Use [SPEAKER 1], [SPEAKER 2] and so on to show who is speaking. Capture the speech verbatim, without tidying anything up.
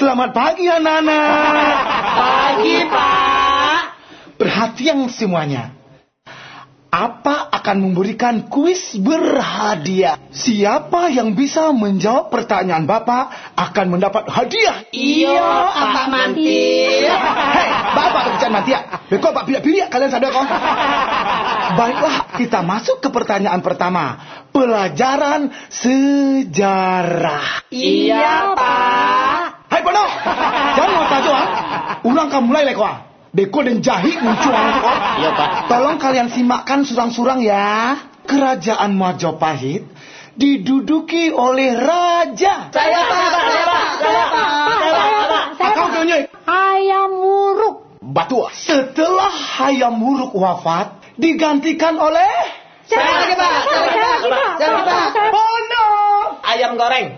[SPEAKER 1] Selamat pagi anak-anak.
[SPEAKER 2] Pagi, Pak.
[SPEAKER 1] Perhatian semuanya. Apa akan memberikan kuis berhadiah. Siapa yang bisa menjawab pertanyaan Bapak akan mendapat hadiah.
[SPEAKER 2] Iya, Pak Manti.
[SPEAKER 1] Hei, Bapak bicara nanti ya. Bekok Pak pilih-pilih kalian sadar kok. Baiklah, kita masuk ke pertanyaan pertama. Pelajaran sejarah.
[SPEAKER 2] Iya, Pak.
[SPEAKER 1] Hai Pono, jangan mau tahu ah. Ulang kamu mulai lekwa. Beko dan jahit muncul kok.
[SPEAKER 2] Iya, Pak.
[SPEAKER 1] Tolong kalian simakkan surang-surang ya. Kerajaan Majapahit diduduki oleh raja.
[SPEAKER 2] Saya, Pak. Saya, Pak. Saya, Pak. Saya, Pak.
[SPEAKER 1] Akau tanya.
[SPEAKER 3] Hayam Wuruk.
[SPEAKER 1] Batu. Setelah Hayam Wuruk wafat, digantikan oleh
[SPEAKER 2] Saya lagi, Pak. Saya lagi, Pak. Saya lagi, Pak.
[SPEAKER 1] Pono.
[SPEAKER 2] Ayam goreng.